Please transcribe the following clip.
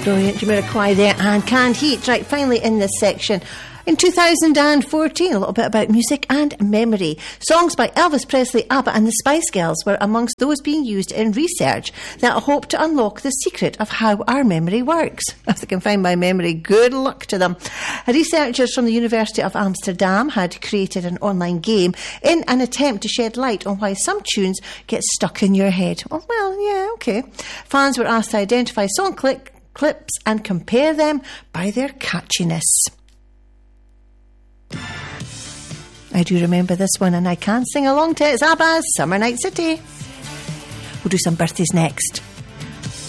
Brilliant, Jamiroquai there, and Canned Heat. Right, finally in this section. In 2014, a little bit about music and memory. Songs by Elvis Presley, ABBA and the Spice Girls were amongst those being used in research that hope to unlock the secret of how our memory works. If they can find my memory, good luck to them. Researchers from the University of Amsterdam had created an online game in an attempt to shed light on why some tunes get stuck in your head. Oh, well, yeah, okay. Fans were asked to identify song clips and compare them by their catchiness. I do remember this one, and I can sing along to it. It's ABBA's Summer Night City. We'll do some birthdays next.